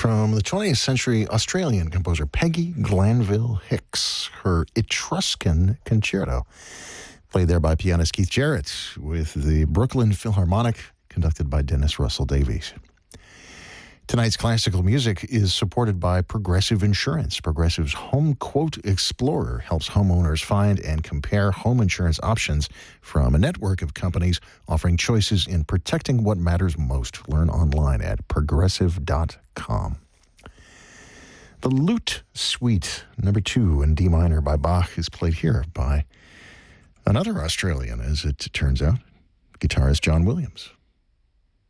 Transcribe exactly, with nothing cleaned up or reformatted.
From the twentieth century Australian composer Peggy Glanville Hicks, her Etruscan Concerto, played there by pianist Keith Jarrett with the Brooklyn Philharmonic, conducted by Dennis Russell Davies. Tonight's classical music is supported by Progressive Insurance. Progressive's Home Quote Explorer helps homeowners find and compare home insurance options from a network of companies offering choices in protecting what matters most. Learn online at progressive dot com. The Lute Suite, number two in D minor by Bach, is played here by another Australian, as it turns out, guitarist John Williams.